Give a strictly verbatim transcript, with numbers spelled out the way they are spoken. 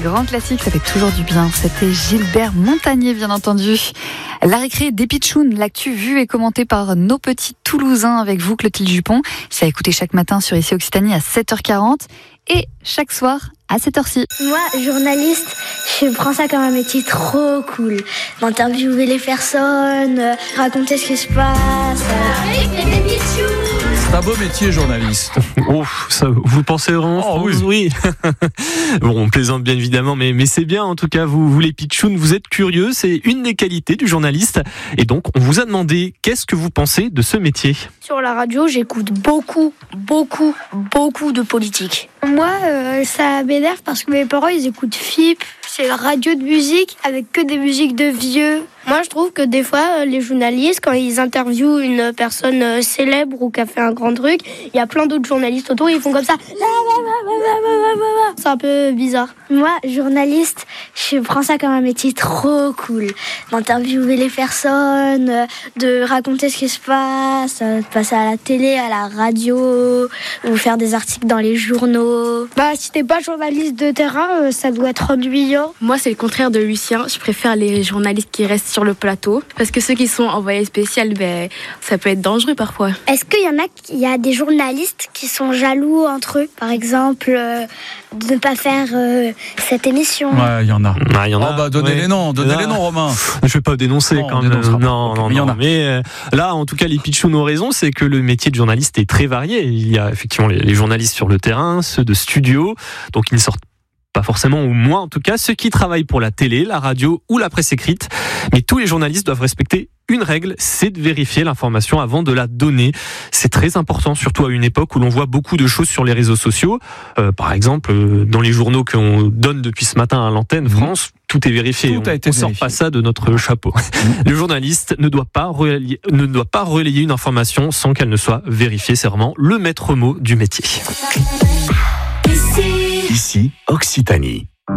grands classiques, ça fait toujours du bien. C'était Gilbert Montagnier, bien entendu. La récré des Pitchouns, l'actu vue et commentée par nos petits Toulousains avec vous, Clotilde Dupont. C'est à écouter chaque matin sur Ici Occitanie à sept heures quarante et chaque soir à cette heure-ci. Moi, journaliste, je prends ça comme un métier trop cool. D'interviewer les personnes, raconter ce qui se passe. C'est un beau métier, journaliste. Oh, ça, vous pensez vraiment Oh, France, oui. Bon, on plaisante bien évidemment, mais, mais c'est bien en tout cas, vous, vous les pitchouns, vous êtes curieux, c'est une des qualités du journaliste. Et donc, on vous a demandé, qu'est-ce que vous pensez de ce métier ? Sur la radio, j'écoute beaucoup, beaucoup, beaucoup de politique. Moi, euh, ça m'énerve parce que mes parents, ils écoutent F I P. C'est la radio de musique avec que des musiques de vieux. Moi, je trouve que des fois, les journalistes, quand ils interviewent une personne célèbre ou qui a fait un grand truc, il y a plein d'autres journalistes autour, ils font comme ça. C'est un peu bizarre. Moi, journaliste, je prends ça comme un métier trop cool. D'interviewer les personnes, de raconter ce qui se passe, de passer à la télé, à la radio, ou faire des articles dans les journaux. Bah, si t'es pas journaliste de terrain, ça doit être ennuyant. Moi, c'est le contraire de Lucien. Je préfère les journalistes qui restent sur le plateau. Parce que ceux qui sont envoyés spécial, ben, ça peut être dangereux parfois. Est-ce qu'il y en a, il y a des journalistes qui sont jaloux entre eux? Par exemple, euh, de ne pas faire euh, cette émission. Ouais, il y en a. Ah, y en a. Oh bah, donnez ouais. les noms, donnez Là, les noms, Romain. Je vais pas dénoncer Non, quand on même. dénoncera pas. Non, non, Mais il y en non. a. Mais euh, là, en tout cas, les pitchouns ont raison, c'est que le métier de journaliste est très varié. Il y a effectivement les, les journalistes sur le terrain, ceux de studio, donc ils ne sortent pas forcément, ou moins en tout cas, ceux qui travaillent pour la télé, la radio ou la presse écrite. Mais tous les journalistes doivent respecter une règle, c'est de vérifier l'information avant de la donner. C'est très important, surtout à une époque où l'on voit beaucoup de choses sur les réseaux sociaux. Euh, par exemple, euh, dans les journaux qu'on donne depuis ce matin à l'antenne France, tout est vérifié. Tout a on été ne sort vérifié. pas ça de notre chapeau. Mmh. Le journaliste ne doit pas relayer, ne doit pas relayer une information sans qu'elle ne soit vérifiée. C'est vraiment le maître mot du métier. Ici, Occitanie.